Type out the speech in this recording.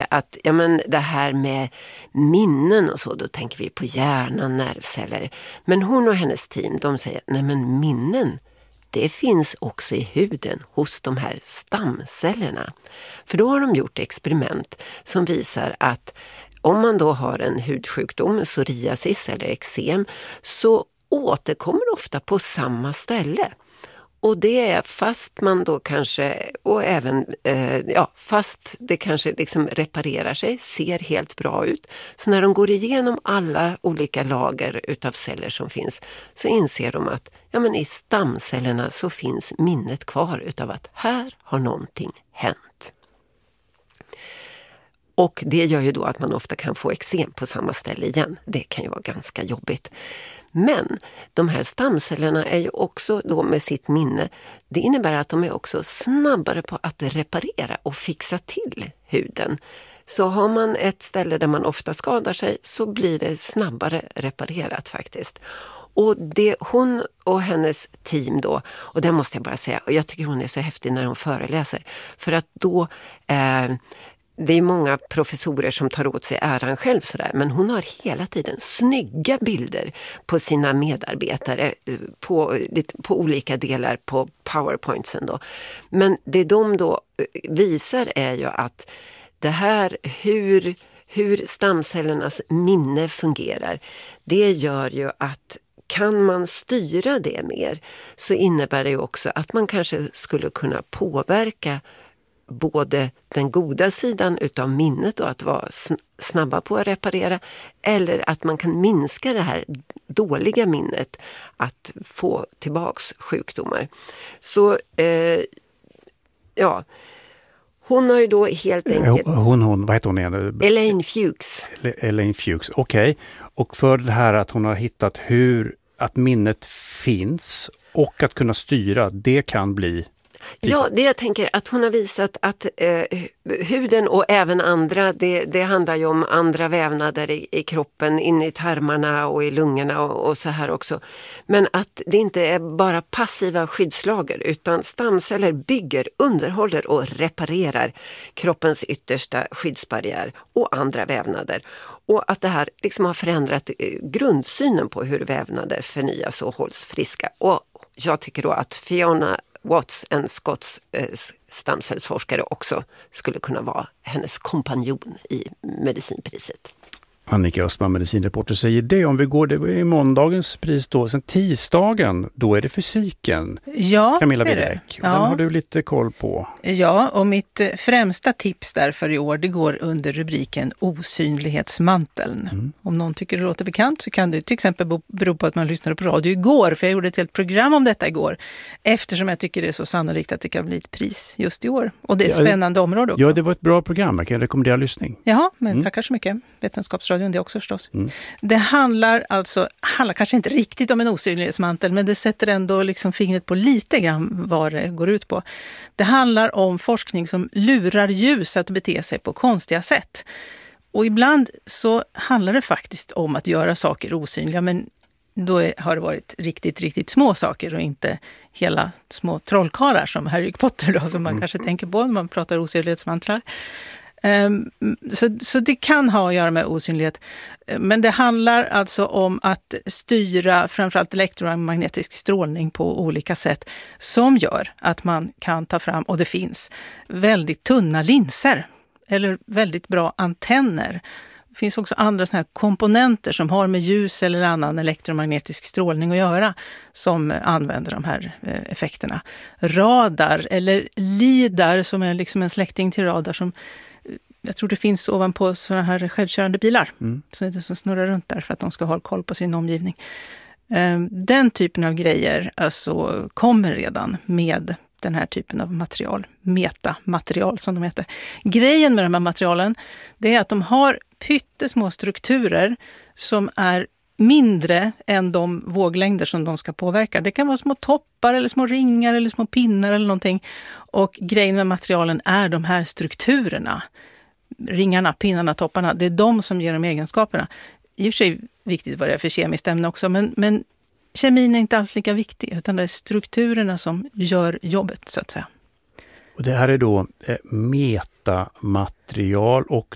att ja, men det här med minnen och så, då tänker vi på hjärnan, nervceller. Men hon och hennes team, de säger, nej men minnen, det finns också i huden hos de här stamcellerna. För då har de gjort experiment som visar att om man då har en hudsjukdom, psoriasis eller eksem, så återkommer ofta på samma ställe. Och det är fast man då kanske, och även fast det kanske liksom reparerar sig, ser helt bra ut. Så när de går igenom alla olika lager utav celler som finns, så inser de att ja, men i stamcellerna så finns minnet kvar utav att här har någonting hänt. Och det gör ju då att man ofta kan få eksem på samma ställe igen. Det kan ju vara ganska jobbigt. Men de här stamcellerna är ju också då med sitt minne, det innebär att de är också snabbare på att reparera och fixa till huden. Så har man ett ställe där man ofta skadar sig, så blir det snabbare reparerat faktiskt. Och det hon och hennes team då, och det måste jag bara säga, och jag tycker hon är så häftig när hon föreläser, för att då det är många professorer som tar åt sig äran själv sådär, men hon har hela tiden snygga bilder på sina medarbetare på olika delar på PowerPointsen då. Men det de då visar är ju att det här hur stamcellernas minne fungerar, det gör ju att kan man styra det mer, så innebär det ju också att man kanske skulle kunna påverka både den goda sidan utav minnet och att vara snabba på att reparera, eller att man kan minska det här dåliga minnet, att få tillbaks sjukdomar. Så hon har ju då helt enkelt... Vad heter hon igen? Elaine Fuchs. Elaine Fuchs, okej. Och för det här att hon har hittat att minnet finns och att kunna styra, det kan bli... Ja, det jag tänker att hon har visat att huden och även andra, det handlar ju om andra vävnader i kroppen, in i tarmarna och i lungorna och så här också. Men att det inte är bara passiva skyddslager, utan stamceller bygger, underhåller och reparerar kroppens yttersta skyddsbarriär och andra vävnader. Och att det här liksom har förändrat grundsynen på hur vävnader förnyas och hålls friska. Och jag tycker då att Fiona Watts, en skotsk stamcellsforskare, också skulle kunna vara hennes kompanjon i medicinpriset. Annika Östman, medicinreporter, säger det. Om vi går, det är måndagens pris då. Sen tisdagen, då är det fysiken. Ja, Camilla det är Widek. det. Den har du lite koll på. Ja, och mitt främsta tips där för i år, det går under rubriken osynlighetsmanteln. Om någon tycker det låter bekant, så kan det till exempel bero på att man lyssnade på radio igår, för jag gjorde ett helt program om detta igår, eftersom jag tycker det är så sannolikt att det kan bli ett pris just i år. Och det är ett spännande område också. Ja, det var ett bra program. Jag kan rekommendera lyssning. Jaha, men tackar så mycket. Vetenskapsradion det också förstås. Det handlar kanske inte riktigt om en osynlighetsmantel, men det sätter ändå liksom fingret på lite grann vad det går ut på. Det handlar om forskning som lurar ljus att bete sig på konstiga sätt. Och ibland så handlar det faktiskt om att göra saker osynliga, men då har det varit riktigt, riktigt små saker och inte hela små trollkarlar som Harry Potter då, som man kanske tänker på när man pratar osynlighetsmantlar. Så det kan ha att göra med osynlighet, men det handlar alltså om att styra framförallt elektromagnetisk strålning på olika sätt som gör att man kan ta fram, och det finns väldigt tunna linser eller väldigt bra antenner. Det finns också andra såna här komponenter som har med ljus eller annan elektromagnetisk strålning att göra, som använder de här effekterna. Radar eller lidar, som är liksom en släkting till radar, som jag tror det finns ovanpå sådana här självkörande bilar. Så det som snurrar runt där för att de ska ha koll på sin omgivning. Den typen av grejer alltså kommer redan med den här typen av material. Metamaterial som de heter. Grejen med de här materialen, det är att de har pyttesmå strukturer som är mindre än de våglängder som de ska påverka. Det kan vara små toppar eller små ringar eller små pinnar eller någonting. Och grejen med materialen är de här strukturerna. Ringarna, pinnarna, topparna, det är de som ger de egenskaperna. I och för sig viktigt vad det är för kemiskt ämne också, men kemin är inte alls lika viktig, utan det är strukturerna som gör jobbet, så att säga. Och det här är då metamaterial, och